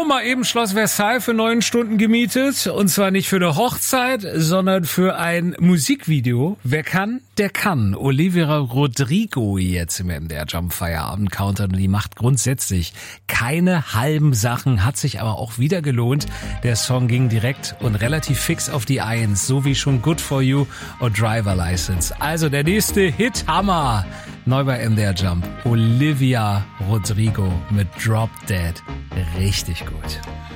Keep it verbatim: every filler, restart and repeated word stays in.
mal eben Schloss Versailles für neun Stunden gemietet. Und zwar nicht für eine Hochzeit, sondern für ein Musikvideo. Wer kann, der kann. Olivia Rodrigo jetzt im M D R Jump Feierabend Counter. Und die macht grundsätzlich keine halben Sachen, hat sich aber auch wieder gelohnt. Der Song ging direkt und relativ fix auf die Eins, so wie schon Good For You und Driver License. Also der nächste Hit-Hammer. Neu bei M D R Jump. Olivia Rodrigo mit Drop Dead. Richtig gut.